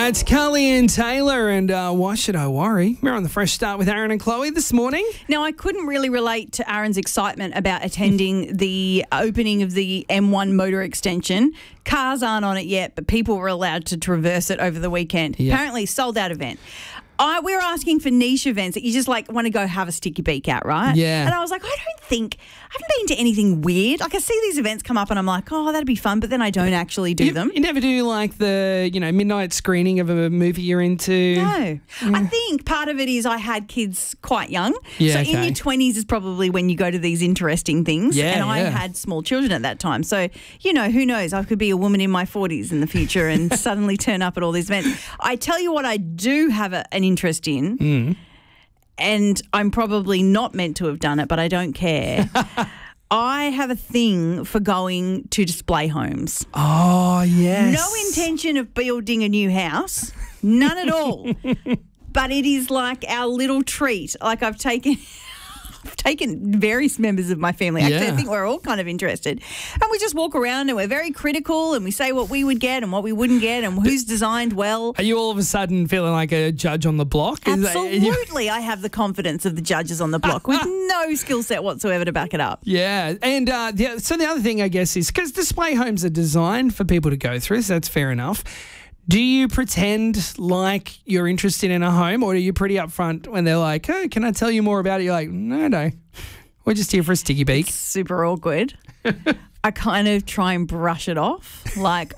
It's Cully and Taylor, and why should I worry? We're on the Fresh Start with Aaron and Chloe this morning. Now, I couldn't really relate to Aaron's excitement about attending the opening of the M1 motor extension. Cars aren't on it yet, but people were allowed to traverse it over the weekend. Yeah. Apparently, sold out event. We're asking for niche events that you just like want to go have a sticky beak at, right? Yeah. And I was like, I haven't been to anything weird. Like I see these events come up and I'm like, oh, that'd be fun, but then I don't actually do them. You never do like the, midnight screening of a movie you're into? No. I think part of it is I had kids quite young. Yeah, so okay. in your 20s is probably when you go to these interesting things. Yeah, and I yeah. had small children at that time. So, who knows? I could be a woman in my 40s in the future and suddenly turn up at all these events. I tell you what I do have an interest in, and I'm probably not meant to have done it, but I don't care. I have a thing for going to display homes. Oh, yes. No intention of building a new house, none at all. But it is like our little treat. Like I've taken various members of my family. Actually, Yeah. I think we're all kind of interested. And we just walk around and we're very critical and we say what we would get and what we wouldn't get and who's designed well. Are you all of a sudden feeling like a judge on the block? Absolutely. I have the confidence of the judges on the block with no skill set whatsoever to back it up. Yeah. And so the other thing, I guess, is because display homes are designed for people to go through, so that's fair enough. Do you pretend like you're interested in a home, or are you pretty upfront when they're like, oh, can I tell you more about it? You're like, no. We're just here for a sticky beak. Super awkward. I kind of try and brush it off like,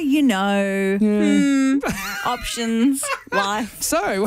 options, life. So,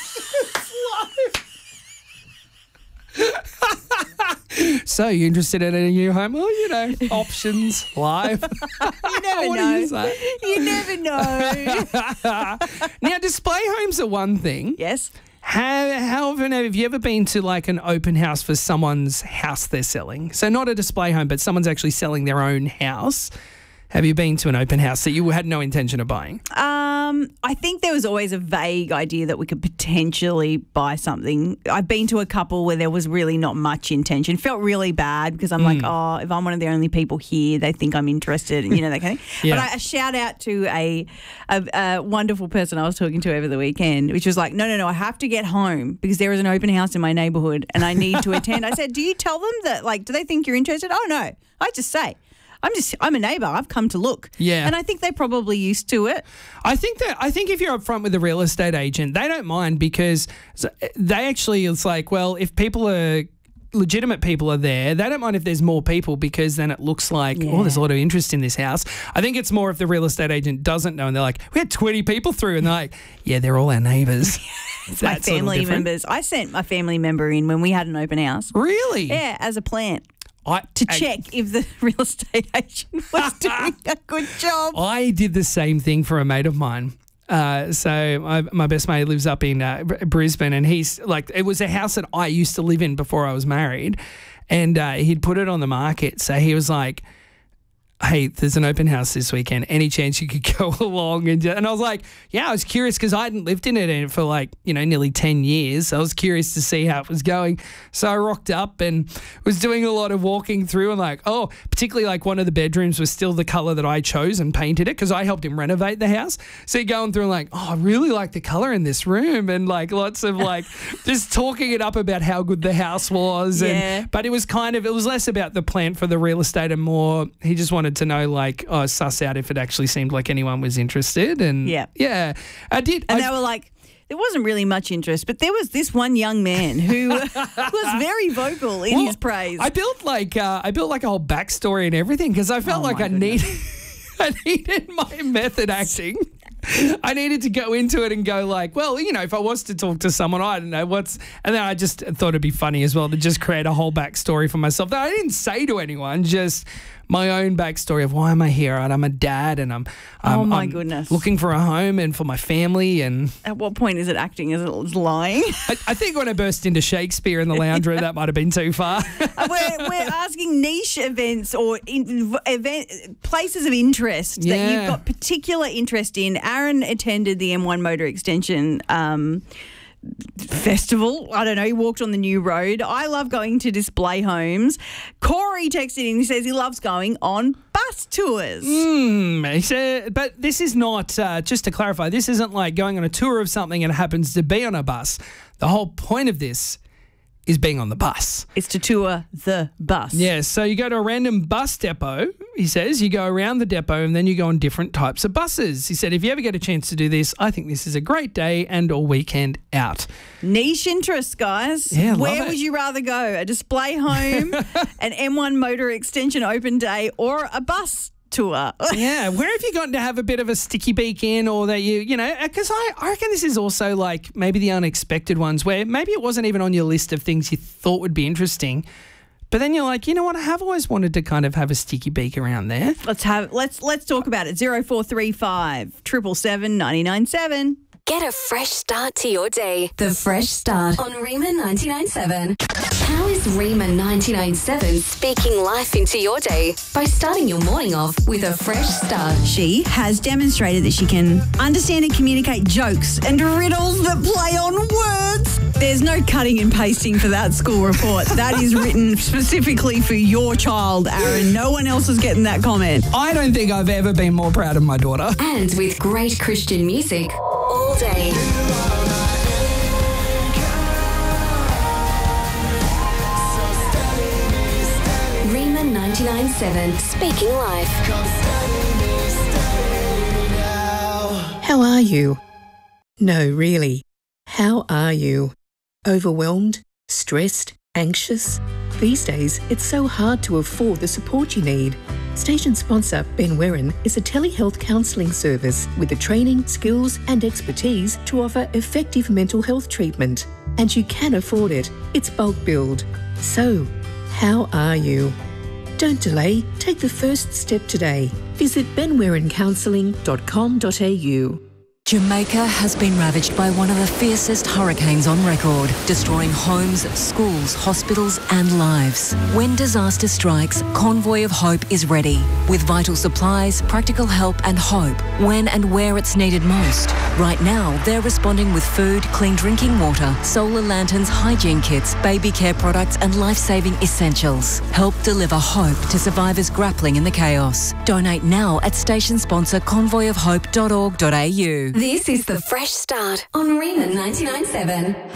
so you interested in a new home? Well, options, life. You never What know. do you say? You never know. Now, display homes are one thing. Yes. How often have you ever been to like an open house for someone's house they're selling? So not a display home, but someone's actually selling their own house. Have you been to an open house that you had no intention of buying? I think there was always a vague idea that we could potentially buy something. I've been to a couple where there was really not much intention. Felt really bad because I'm like, oh, if I'm one of the only people here, they think I'm interested, and that kind of thing. Yeah. But a shout out to a wonderful person I was talking to over the weekend, which was like, no, I have to get home because there is an open house in my neighbourhood and I need to attend. I said, do you tell them that, like, do they think you're interested? Oh, no. I just say, I'm a neighbour. I've come to look. Yeah. And I think they're probably used to it. I think if you're upfront with a real estate agent, they don't mind because they actually, it's like, well, if legitimate people are there, they don't mind if there's more people because then it looks like, oh, there's a lot of interest in this house. I think it's more if the real estate agent doesn't know and they're like, we had 20 people through, and they're like, yeah, they're all our neighbours. It's my family members. I sent my family member in when we had an open house. Really? Yeah, as a plant. To check if the real estate agent was doing a good job. I did the same thing for a mate of mine. So my best mate lives up in Brisbane, and he's like, it was a house that I used to live in before I was married, and he'd put it on the market. So he was like, hey, there's an open house this weekend. Any chance you could go along? And I was like, yeah, I was curious because I hadn't lived in it for like, nearly 10 years. So I was curious to see how it was going. So I rocked up and was doing a lot of walking through and like, oh, particularly like one of the bedrooms was still the colour that I chose and painted it because I helped him renovate the house. So you're going through and like, oh, I really like the colour in this room, and like lots of like just talking it up about how good the house was. Yeah. But it was less about the plant for the real estate and more, he just wanted to know like, suss out if it actually seemed like anyone was interested. And yeah, I did. And they were like, there wasn't really much interest, but there was this one young man who was very vocal in his praise. I built like a whole backstory and everything because I felt like I needed my method acting. I needed to go into it and go like, well, if I was to talk to someone, I don't know and then I just thought it'd be funny as well to just create a whole backstory for myself that I didn't say to anyone, just my own backstory of why am I here, and I'm a dad, and I'm goodness, looking for a home and for my family. And at what point is it acting? Is it lying? I think when I burst into Shakespeare in the lounge room, that might have been too far. We're asking niche events or places of interest that you've got particular interest in. Aaron attended the M1 motor extension festival. I don't know. He walked on the new road. I love going to display homes. Corey texted in. He says he loves going on bus tours. He said, but this is not, just to clarify, this isn't like going on a tour of something and it happens to be on a bus. The whole point of this is being on the bus. It's to tour the bus. Yeah, so you go to a random bus depot, he says, you go around the depot and then you go on different types of buses. He said, if you ever get a chance to do this, I think this is a great day and or weekend out. Niche interest, guys. Yeah, love Where it. would you rather go? A display home, an M1 motor extension open day, or a bus tour? Yeah, where have you gotten to have a bit of a sticky beak in, or that you know, because I reckon this is also like maybe the unexpected ones where maybe it wasn't even on your list of things you thought would be interesting, but then you're like, you know what, I have always wanted to kind of have a sticky beak around there. Let's talk about it. 0435 777 997. Get a fresh start to your day. The Fresh Start on Rima 99.7. How is Rima 99.7 speaking life into your day? By starting your morning off with a fresh start. She has demonstrated that she can understand and communicate jokes and riddles that play on words. There's no cutting and pasting for that school report. That is written specifically for your child, Aaron. No one else is getting that comment. I don't think I've ever been more proud of my daughter. And with great Christian music all day. Rima 99.7 speaking life. How are you? No, really. How are you? Overwhelmed? Stressed? Anxious? These days, it's so hard to afford the support you need. Station sponsor Ben Werren is a telehealth counselling service with the training, skills and expertise to offer effective mental health treatment. And you can afford it. It's bulk billed. So, how are you? Don't delay. Take the first step today. Visit benwerrencounselling.com.au. Jamaica has been ravaged by one of the fiercest hurricanes on record, destroying homes, schools, hospitals and lives. When disaster strikes, Convoy of Hope is ready, with vital supplies, practical help and hope, when and where it's needed most. Right now, they're responding with food, clean drinking water, solar lanterns, hygiene kits, baby care products and life-saving essentials. Help deliver hope to survivors grappling in the chaos. Donate now at station sponsor convoyofhope.org.au. This is the Fresh Start on Rima 99.7.